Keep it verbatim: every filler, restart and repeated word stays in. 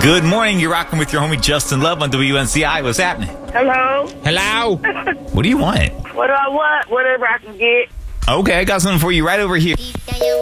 Good morning. You're rocking with your homie Justin Love on W N C I. What's happening? Hello. Hello. What do you want? What do I want? Whatever I can get. Okay, I got something for you right over here.